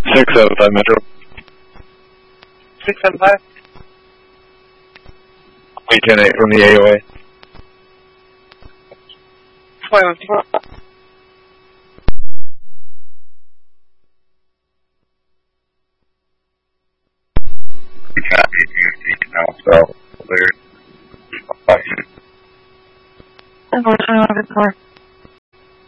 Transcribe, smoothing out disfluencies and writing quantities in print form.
675 Metro. 675? We 10-8 from the AOA. Copy. Now, so, clear. 10-4.